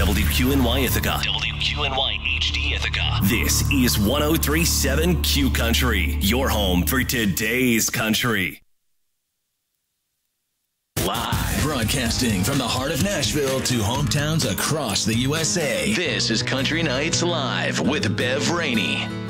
WQNY Ithaca. WQNY HD Ithaca. This is 103.7 Q Country, your home for today's country. Live, broadcasting from the heart of Nashville to hometowns across the USA. This is Country Nights Live with Bev Rainey.